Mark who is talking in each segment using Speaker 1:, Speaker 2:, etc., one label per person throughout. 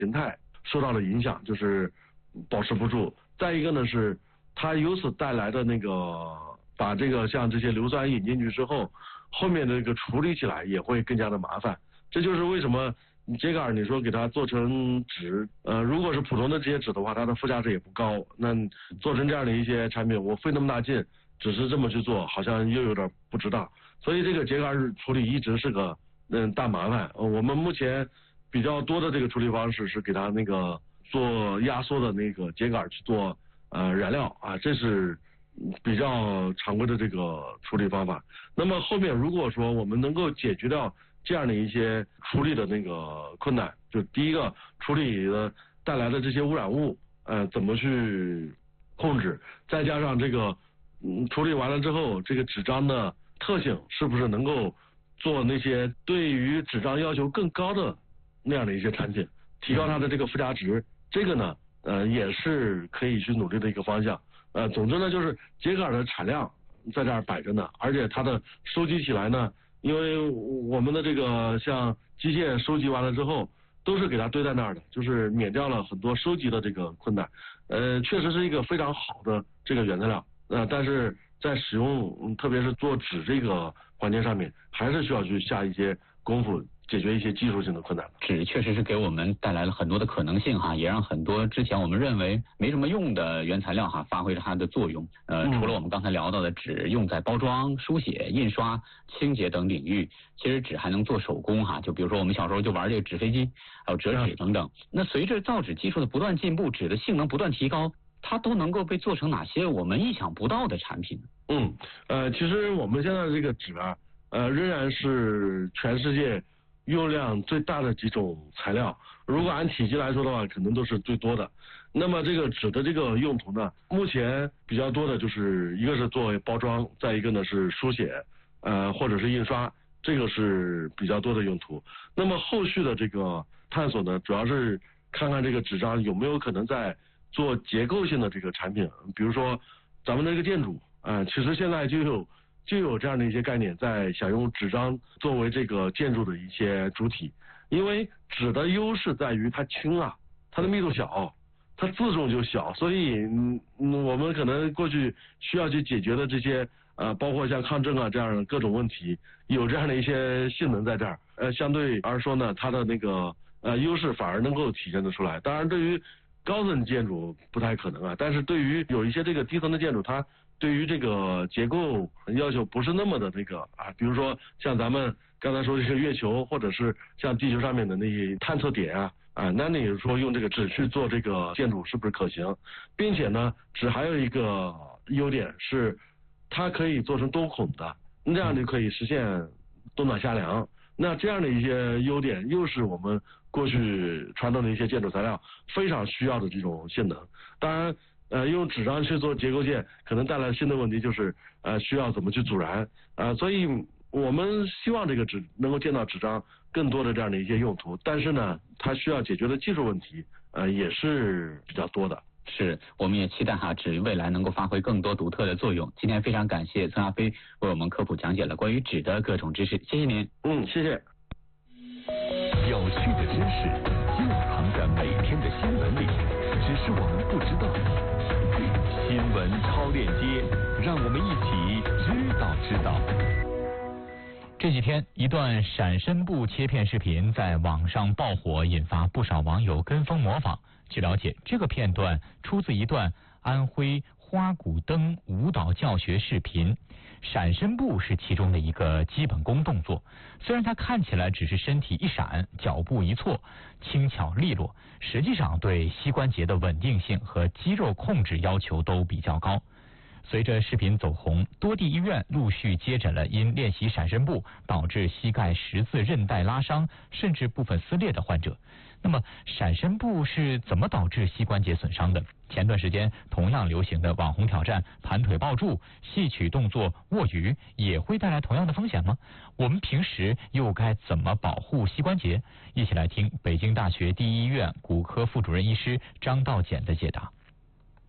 Speaker 1: 形态受到了影响，就是保持不住。再一个呢是它由此带来的那个把这个像这些硫酸引进去之后，后面的这个处理起来也会更加的麻烦。这就是为什么秸秆你说给它做成纸，如果是普通的这些纸的话，它的附加值也不高。那做成这样的一些产品，我费那么大劲，只是这么去做，好像又有点不值当。所以这个秸秆处理一直是个大麻烦。我们目前比较多的这个处理方式是给它那个做压缩的那个秸秆去做燃料啊，这是比较常规的这个处理方法。那么后面如果说我们能够解决掉这样的一些处理的那个困难，就第一个处理的带来的这些污染物怎么去控制，再加上这个处理完了之后，这个纸张的特性是不是能够做那些对于纸张要求更高的那样的一些产品，提高它的这个附加值，这个呢也是可以去努力的一个方向。总之呢就是秸秆的产量在这儿摆着呢，而且它的收集起来呢，因为我们的这个像机械收集完了之后都是给它堆在那儿的，就是免掉了很多收集的这个困难。确实是一个非常好的这个原材料，但是在使用特别是做纸这个环节上面，还是需要去下一些功夫，解决一些技术性的困难。
Speaker 2: 纸确实是给我们带来了很多的可能性哈，也让很多之前我们认为没什么用的原材料哈发挥着它的作用。除了我们刚才聊到的纸用在包装、书写、印刷、清洁等领域，其实纸还能做手工哈，就比如说我们小时候就玩这个纸飞机，还有折纸等等。那随着造纸技术的不断进步，纸的性能不断提高，它都能够被做成哪些我们意想不到的产品？
Speaker 1: 其实我们现在这个纸啊，仍然是全世界用量最大的几种材料，如果按体积来说的话，可能都是最多的。那么这个纸的这个用途呢，目前比较多的就是一个是作为包装，再一个呢是书写，或者是印刷，这个是比较多的用途。那么后续的这个探索呢，主要是看看这个纸张有没有可能在做结构性的这个产品，比如说咱们这个建筑其实现在就有这样的一些概念，在想用纸张作为这个建筑的一些主体。因为纸的优势在于它轻啊，它的密度小，它自重就小，所以我们可能过去需要去解决的这些包括像抗震啊这样的各种问题，有这样的一些性能在这儿，相对而说呢，它的那个优势反而能够体现得出来。当然对于高层建筑不太可能啊，但是对于有一些这个低层的建筑，它对于这个结构要求不是那么的那个比如说像咱们刚才说的这个月球，或者是像地球上面的那些探测点那你说用这个纸去做这个建筑是不是可行？并且呢，纸还有一个优点是它可以做成多孔的，这样就可以实现冬暖夏凉。那这样的一些优点又是我们过去传统的一些建筑材料非常需要的这种性能。当然用纸张去做结构件可能带来新的问题，就是需要怎么去阻燃所以我们希望这个纸能够见到纸张更多的这样的一些用途，但是呢它需要解决的技术问题也是比较多的。
Speaker 2: 是，我们也期待纸未来能够发挥更多独特的作用。今天非常感谢曾亚飞为我们科普讲解了关于纸的各种知识，谢谢您。
Speaker 1: 谢谢。
Speaker 3: 有趣的知识就藏在每天的新闻里，只是我们不知道。新闻超链接，让我们一起知道。
Speaker 4: 这几天，一段闪身布切片视频在网上爆火，引发不少网友跟风模仿。据了解，这个片段出自一段安徽花鼓灯舞蹈教学视频，闪身步是其中的一个基本功动作。虽然它看起来只是身体一闪，脚步一错，轻巧利落，实际上对膝关节的稳定性和肌肉控制要求都比较高。随着视频走红，多地医院陆续接诊了因练习闪身步导致膝盖十字韧带拉伤甚至部分撕裂的患者。那么闪身步是怎么导致膝关节损伤的？前段时间同样流行的网红挑战盘腿抱柱、戏曲动作卧鱼也会带来同样的风险吗？我们平时又该怎么保护膝关节？一起来听北京大学第一医院骨科副主任医师张道简的解答。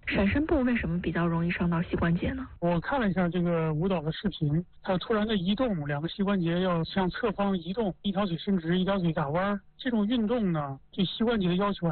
Speaker 5: 闪身步为什么比较容易伤到膝关节呢？
Speaker 6: 我看了一下这个舞蹈的视频，它突然的移动，两个膝关节要向侧方移动，一条腿伸直，一条腿打弯，这种运动呢，对膝关节的要求